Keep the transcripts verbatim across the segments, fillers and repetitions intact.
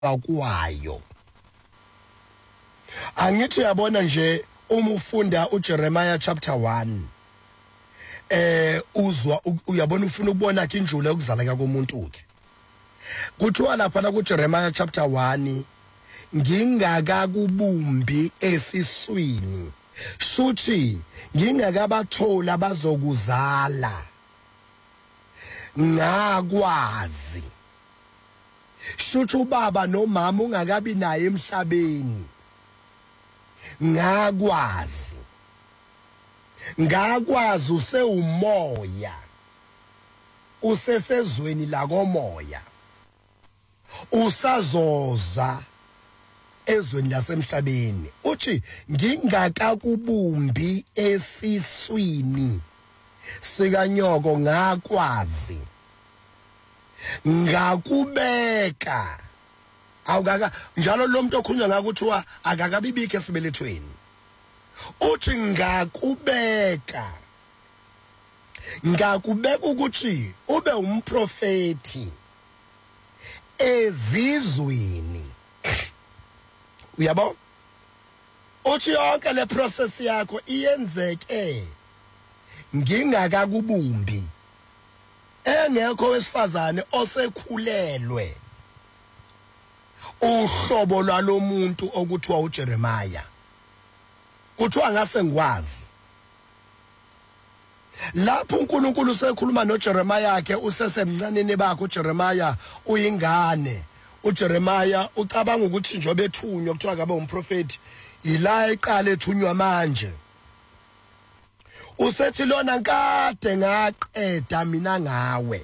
kwayo. Angithi yabona nje uma ufunda uJeremiah chapter one eh uzwa uyabona ufuna ukubona ke injule yokuzaleka komuntu ke. Kuthiwa lapha la kuJeremiah chapter one ngingakakubumbi esiswini shuthi ngingakabathola bazokuzala ngakwazi shuthi ubaba nomama ungakabi naye emhlabeni ngakwazi ngakwazi usewumoya usesezweni la komoya usazoza ezweni lasemhlabeni uthi ngingakakubumbi esiswini sikanyoko ngakwazi ngakubeka awukaka njalo lo muntu okhulunywa ngakho kuthiwa akakabibike esibelethweni uthi ngakubeka ngakubeka ukuthi ube umprofeti ezizweni uyabo uthi yonke le process yakho iyenzeke ngingakakubumbi engekho wesifazane osekhulelwe uhlobo lwalomuntu okuthiwa uJeremiah kuthiwa ngase ngikwazi lapho uNkulunkulu usekhuluma noJeremiah yakhe usesemncaneni bakhe uJeremiah uyingane uJeremiah ucabanga ukuthi njobe ethunywa kuthiwa kabe umprofeti ila eqala ethunywa manje usethi lona nkade ngaqeda mina ngawe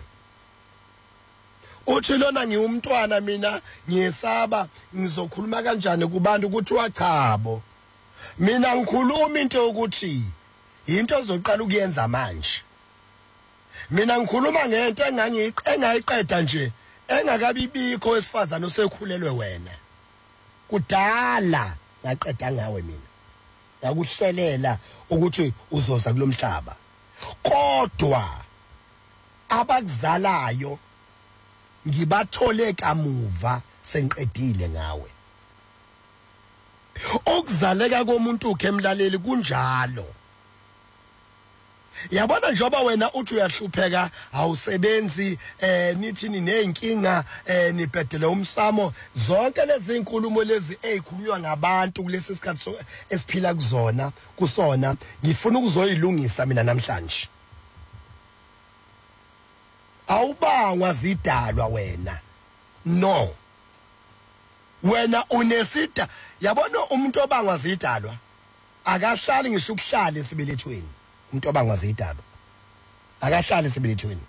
uthi lona ngiwumntwana mina ngiyesaba ngizokhuluma kanjani kubantu ukuthi wachabo mina ngikhuluma into ukuthi into ezoqala ukuyenza manje mina ngikhuluma ngento engayiqeda nje engakabibikho wesifazane osekhulelwe wena kudala ngaqeda ngawe mina ngakuhlelela ukuthi uzoza kulomhlaba kodwa abakuzalayo ngibathole kamuva senqedile ngawe okuzaleka komuntu ukemlaleli kunjalo yabona njoba wena uthi uyahlupheka awusebenzi eh nithini nenkinga eh nibhedele umsamo zonke lezi inkulumo lezi ezikhulunywa ngabantu kulesi sikhathi esiphila kuzona kusona ngifuna ukuzoyilungisa mina namhlanje awubangwa zidalwa wena no wena unesida yabona umuntu obangwa zidalwa akahlali ngisho ukuhlala esibelethweni umuntu obangwa zidalwa akahlali esibelethweni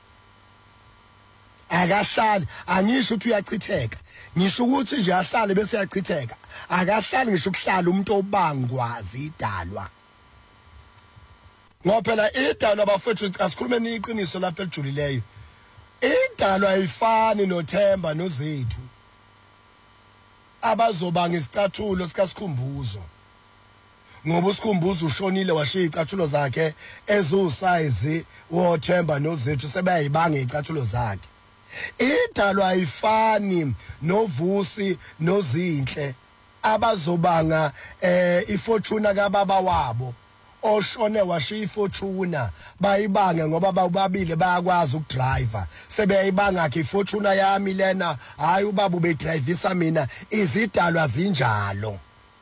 akahlali angisho ukuthi uyachitheka ngisho ukuthi nje ahlale bese yachitheka akahlali ngisho ukuhlala umuntu obangwa zidalwa ngoba phela idalwa bafethu asikhulume iqiniso lapha elijulileyo idalwa ayifani noThemba noZethu abazoba ngesicathulo sikaSikhumbuzo ngoba uSikhumbuzo ushonile washiya icathulo zakhe ezusize woThemba noZethu sebayibanga icathulo zakhe idalwa ayifani noVusi noZinhle abazobanga eh ifortuna kababa wabo oshone washiya ifortuna bayibange ngoba bababili bayakwazi ukudriver sebeyibanga ke ifortuna yami lena hayi ubaba ubedrivisa mina izidalwa zinjalo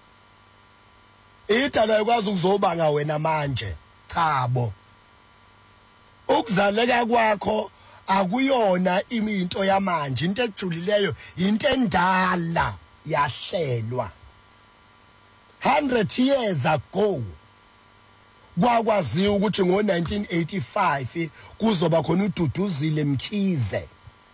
idalwa ikwazi ukuzobanga wena manje chabo ukuzaleka kwakho akuyona iminto yamanje into ejulileyo into endala yahlelwa one hundred years ago kwakwaziwa ukuthi ngo nineteen eighty-five kuzoba khona uDuduzile Mkhize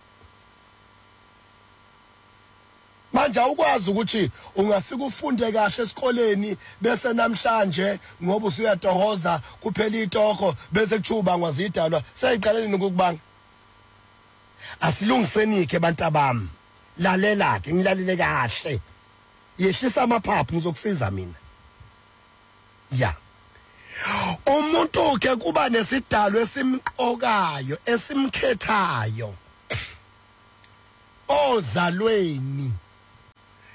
manje ukwazi ukuthi ungafika ufunde kahle esikoleni bese namhlanje ngoba usuyatohoza kuphela itoko bese kuchuba ngwazidalwa seyiqaleni ukubanga asilungiseni ke bantabami lalela ke ngilalele kahle yehlisa amaphaphu ngizokusiza mina ya umuntu ke kuba nesidalo esimqokayo esimkhethayo ozalweni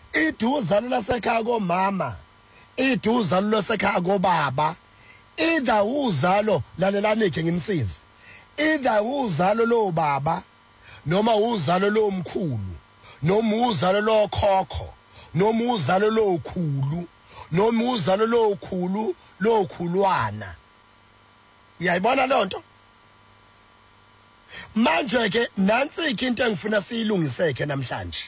iduzalo lasekhaya komama, iduzalo lasekhaya kobaba, either uzalo lalelani ke ngimsizi, either uzalo lo baba noma uzalo lo mkhulu noma uzalo lo khokho noma uzalo lo khulu noma uzalo lo khulu lo khulwana. Uyayibona lonto? Manje ke nansi into engifuna siyilungiseke namhlanje.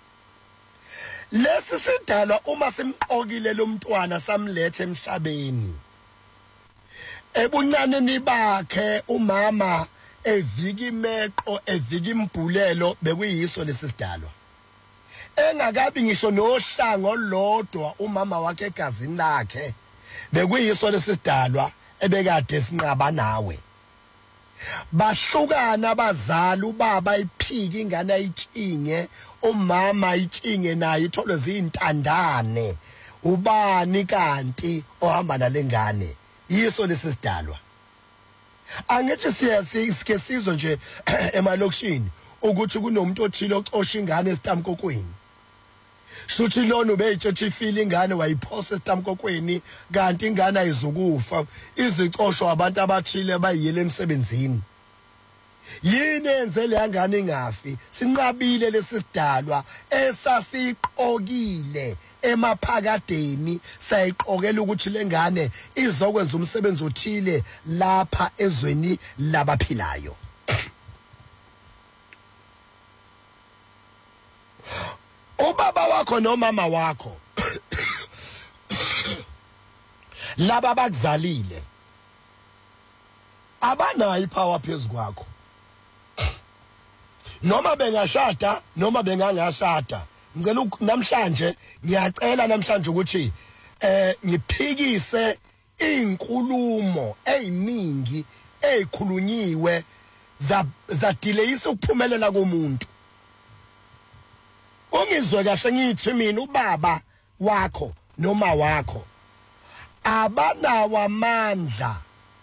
Lesi sidalwa uma simqokile lo mntwana samlethe emhlabeni, ebuncaneni bakhe umama evika imeqo evika imbhulelo bekuyiso lesi sidalwa, engakabi ngisho nohlango lodwa umama wakhe egazini lakhe bekuyiso lesi sidalwa ebekade sinqaba nawe. Bahlukana abazali, ubaba iphika ingane ayitshinge, umama itshinge naye itholwe zintandane. Ubani kanti ohamba nalengane? Yiso lesi sidalwa. Angithi siyasike sizwe nje emalokishini ukuthi kunomuntu othile ocosha ingane esitamkokweni. Shuthi lona ubeyitshethe ifile ingane wayiphosa esitamkokweni kanti ingane ayizukufa, izicoshwa abantu abathile bayiyele emsebenzini. Yini enze le ngane ingafi? Sinqabile lesi sidalwa esasiqokile emaphakadeni, sayiqokela ukuthi le ngane izokwenza umsebenzi othile lapha ezweni labaphilayo. Ubaba wakho nomama wakho laba bakuzalile abanayo ipower phezulu kwakho, noma bengashada noma bengangashada. Ngicela namhlanje ngiyacela namhlanje ukuthi eh ngiphikise inkulumo eziningi ezikhulunyiwe zadeleyisa ukuphumelela komuntu. Ungizwe kahle ngithi mina ubaba wakho noma wakho abanawo amandla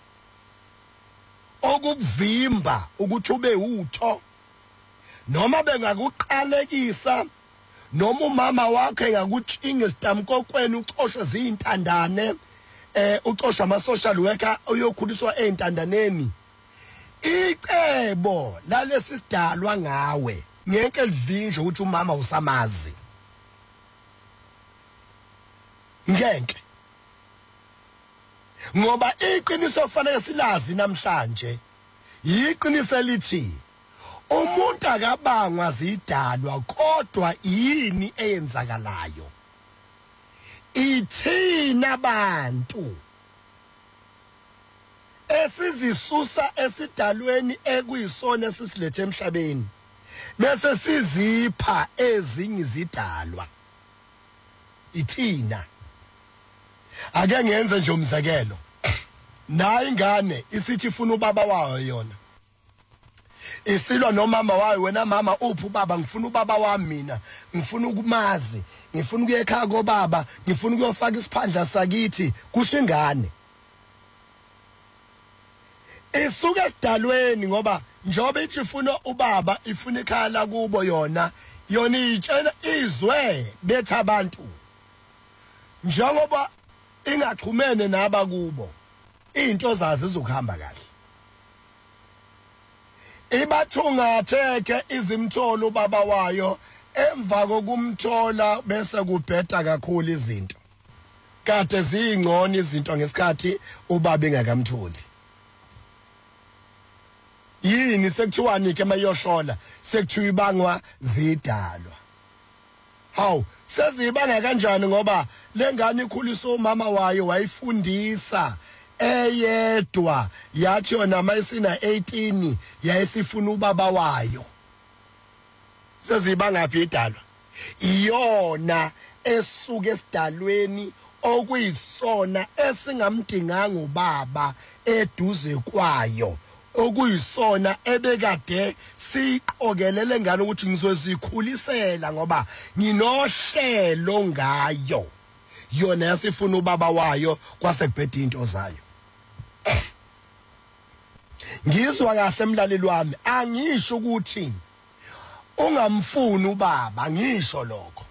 okuvimba ukuthi ube utho, noma bengakuqalekisa, noma umama wakhe engakutshinga esitamkokweni ucoshwe zintandane, eh ucoshwa ama social worker uyokhuliswa ezintandaneni. Icebo lalesi sidalwa ngawe ngeke livinje ukuthi umama usamazi. Ngeke. Ngoba iqiniso kufanele silazi namhlanje, yiqiniso elithi umuntu akabangwa zidalwa, kodwa yini eyenzakalayo? Ithina bantu esizisusa esidalweni ekuyisona esisilethe emhlabeni bese sizipha ezinye izidalwa. Ithina. Ake ngenze nje umzekelo. Nayi ingane isithi ifuna ubaba wayo yona, isilwa nomama wayo, wena mama uphi ubaba? Ngifuna ubaba wami mina, ngifuna ukumazi, ngifuna ukuye ekhaya kobaba, ngifuna ukuyofaka isiphandla sakithi. Kusho ingane isuke esidalweni, ngoba njobe ithi ifuna ubaba, ifuna ekhaya la kubo, yona yona itshena izwe bethi abantu njengoba ingaxhumene naba kubo into zazi izokuhamba kahle. Ibathungatheke izimthola ubaba wayo, emva kokumthola bese kubheda kakhulu izinto, kade zingcono izinto ngesikhathi ubaba engakamtholi. Yini sekuthiwani ke mayohlola? Sekuthiwa ibangwa zidalwa. Hawu, sezibanga kanjani? Ngoba lengane ikhuliswa umama wayo, wayifundisa eyedwa, yathi yona mayisina eighteen yayisifuna ubaba wayo. Sezibanga phi idalwa? Iyona esuke esidalweni okuyisona esingamdinganga ubaba eduze kwayo, okuyisona ebekade siqokelele ngane ukuthi ngizozikhulisela ngoba nginohlelo ngayo. Yona yasifuna ubaba wayo kwasekubheda into zayo. Ngizwa kahle emlaleli wami, angisho ukuthi ungamfuni ubaba, ngisho lokho.